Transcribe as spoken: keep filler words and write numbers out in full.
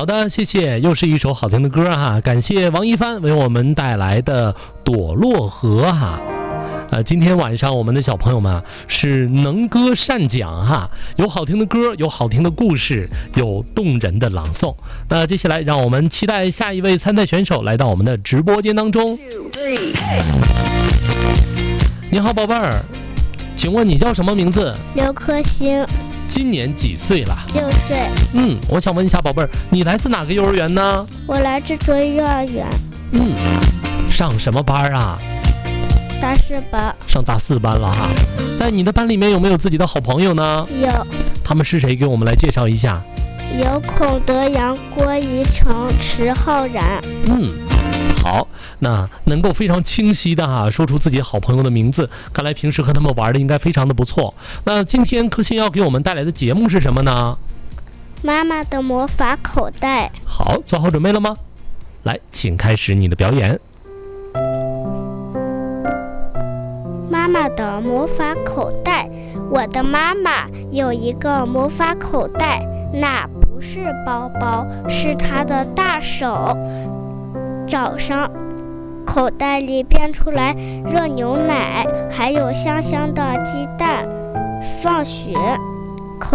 好的，谢谢，又是一首好听的歌哈，感谢王一帆为我们带来的《朵落河》哈。呃，今天晚上我们的小朋友们是能歌善讲哈，有好听的歌，有好听的故事，有动人的朗诵。那接下来让我们期待下一位参赛选手来到我们的直播间当中。你好，宝贝儿，请问你叫什么名字？ 刘颗星。 今年几岁了？ 六岁。 嗯，我想问一下宝贝儿，你来自哪个幼儿园呢？ 我来自卓越幼儿园。 嗯，上什么班啊？ 大四班。 上大四班了哈。在你的班里面有没有自己的好朋友呢？ 有。 他们是谁？给我们来介绍一下。 有孔德阳、郭怡成、池浩然。 嗯，好，那能够非常清晰的哈说出自己好朋友的名字，看来平时和他们玩的应该非常的不错。那今天颗星要给我们带来的节目是什么呢？ 妈妈的魔法口袋。 好，做好准备了吗？来，请开始你的表演。 妈妈的魔法口袋。我的妈妈有一个魔法口袋，那不是包包，是她的大手。早上，口袋里变出来热牛奶，还有香香的鸡蛋。放学，